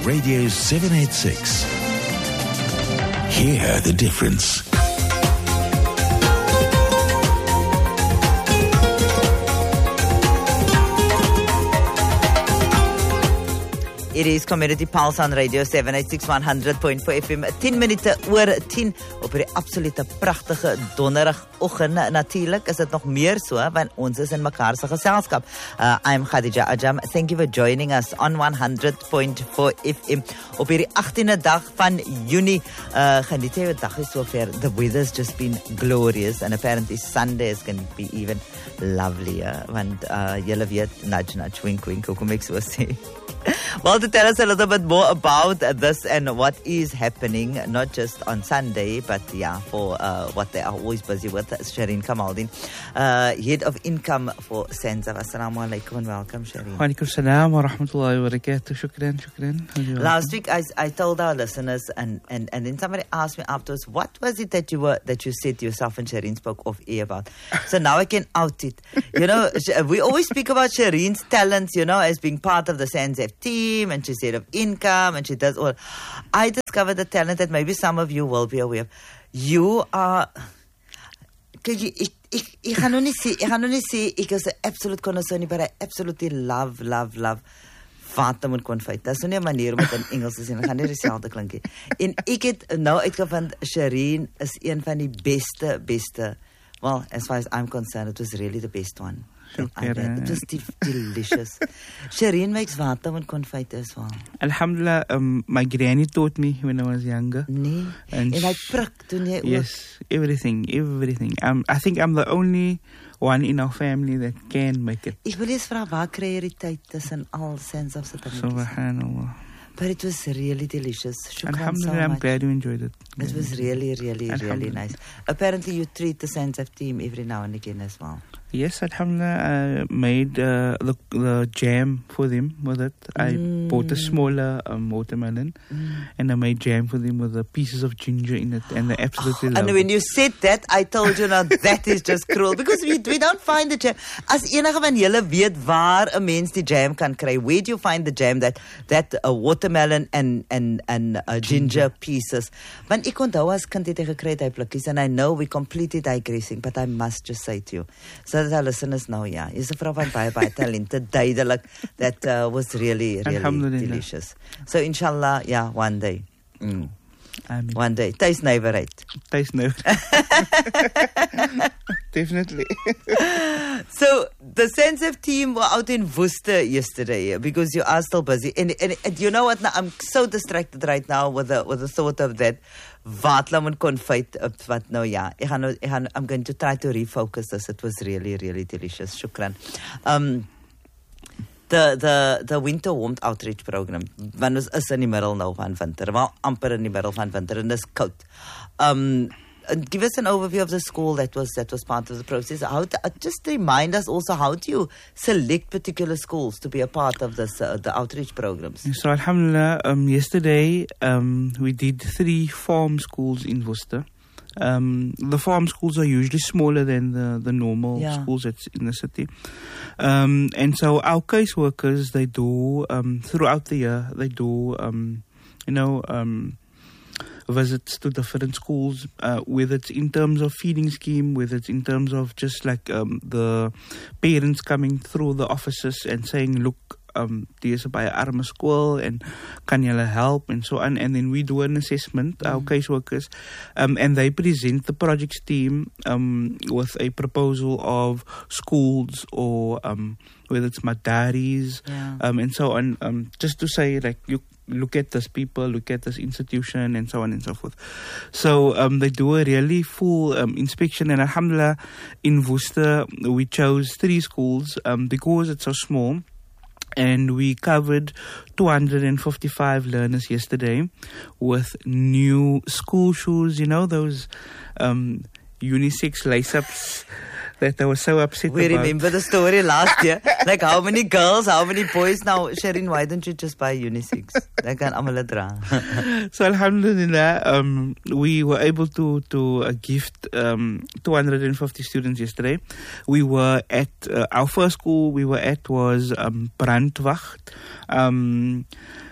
Radio 786. Hear the difference. It is Community Pulse on Radio 786 100.4 FM. 10 minute oor 10 op die absolute pragtige donderdagoggend. Natuurlijk is het nog meer so, want ons is in mekaar se geselskap. I'm Khadija Ajam. Thank you for joining us on 100.4 FM. Op hierdie 18de dag van Junie. Geniet jy die dag is so ver. The weather's just been glorious and apparently Sunday is going to be even lovelier. Want julle weet, nudge, nudge, wink, wink, hoe kom ek so sê. Well, to tell us a little bit more about this and what is happening, not just on Sunday, but for what they are always busy with, Shireen Kamaldeen, Head of Income for SENSAF. Assalamu alaikum and welcome, Shireen. Wa alaikum salam wa rahmatullahi wa barakatuh. Shukran. Last week, I told our listeners, and then somebody asked me afterwards, what was it that you said to yourself and Shireen spoke off air about? So now I can out it. You know, we always speak about Shireen's talents, you know, as being part of the SENSAF team, and she's head of income, and she does all. I discovered the talent that maybe some of you will be aware of. You are. Ik ga nog niet zeggen, ik is een absolute connoisseur, but I absolutely love water met confit. Dat is nie 'n manier om dit in Engels te sê. Ek gaan nie dieselfde klink nie. En ek het nou uitgevind Shireen is een van die beste. Well, as far as I'm concerned, it was really the best one. It was delicious. Shireen makes water with confit as well. Alhamdulillah, my granny taught me when I was younger. Nee. En hy prik toen jy Yes, everything. I think I'm the only one in our family that can make it. Ek wil eens vra, waar kry jy die tyd tussen al SENSAF se dingetjies? Subhanallah. But it was really delicious. Alhamdulillah, I'm glad you enjoyed it. It was really nice. Apparently you treat the SENSAF team every now and again as well. Yes, alhamdulillah, I made the jam for them with it. I bought a smaller watermelon and I made jam for them with the pieces of ginger in it, and they absolutely loved it. And when you said that, I told you, now that is just cruel, because we don't find the jam. As enige van julle weet waar 'n mens die jam kan kry, where do you find the jam that watermelon and ginger pieces? Want ek onthou as kind het ek gekry daai blikkies, and I know we completely digressing, but I must just say to you, so that our listeners know, is 'n vrou van baie talente, duidelik, that was really delicious. So inshallah, one day. One day. Taste never. Definitely. So the SENSAF team were out in Worcester yesterday because you are still busy. And you know what? Now, I'm so distracted right now with the thought of that. Watermelon met confit. Wat nou I'm going to try to refocus this. It was really delicious. Shukran. The winter warmth outreach program. Want ons is in die middel nou van winter. Wel amper in die middel van winter en dis koud. Give us an overview of the school that was part of the process. Just remind us also, how do you select particular schools to be a part of this the outreach programs? So alhamdulillah, yesterday we did 3 farm schools in Worcester. The farm schools are usually smaller than the normal schools that's in the city. And so our caseworkers, they do throughout the year, they do visits to different schools, whether it's in terms of feeding scheme, whether it's in terms of just like the parents coming through the offices and saying, look, die is by 'n arme skool en kan julle help and so on, and then we do an assessment, our caseworkers, and they present the projects team with a proposal of schools or whether it's madaris and so on, just to say like, you look at this people, look at this institution, and so on and so forth. So they do a really full inspection, and alhamdulillah, in Worcester we chose 3 schools because it's so small. And we covered 255 learners yesterday with new school shoes, you know, those unisex lace-ups that I was so upset about. We remember the story last year. Like, how many girls, how many boys? Now, Shireen, why don't you just buy unisex? They can almal dra. So, alhamdulillah, we were able to gift 250 students yesterday. We were at, our first school we were at was Brandwacht.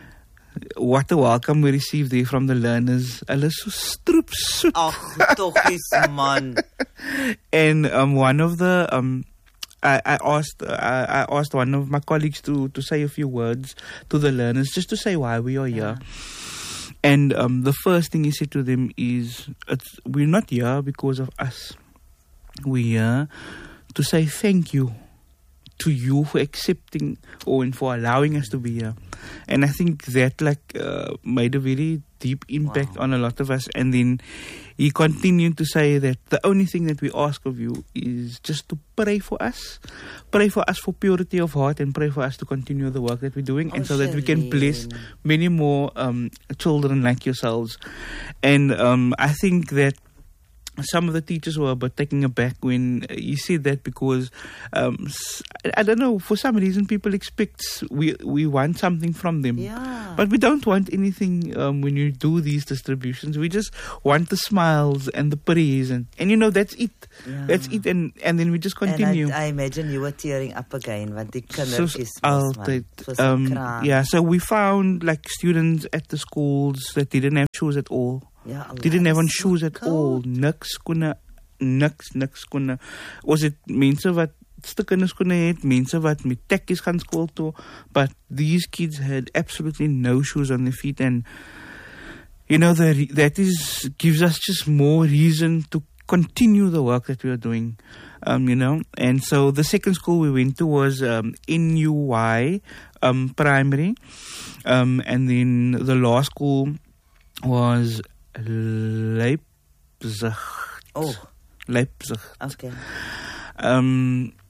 what a welcome we received there from the learners. Hulle is so stroop soet. Ag, tog is man. And one of the I asked one of my colleagues to say a few words to the learners, just to say why we are here. And the first thing he said to them is, we're not here because of us. We're here to say thank you to you for accepting and for allowing us to be here. And I think that made a very deep impact on a lot of us. And then he continued to say that the only thing that we ask of you is just to pray for us for purity of heart, and pray for us to continue the work that we're doing, and so that we can bless many more children like yourselves. And I think that some of the teachers were a bit taken aback when he said that, because I don't know, for some reason people expect we want something from them, but we don't want anything when you do these distributions. We just want the smiles and the praise, and that's it. That's it, and then we just continue. And I imagine you were tearing up again, want die kindertjies so we found students at the schools that didn't have shoes at all. Didn't have on shoes at all. Niks konne. Was it mense wat stukkende skoene het, mense wat met tekkies gaan skool toe, but these kids had absolutely no shoes on their feet, and that gives us just more reason to continue the work that we are doing, and so the second school we went to was NUY primary, and then the last school was Leipzig. Oh. Leipzig. Okay.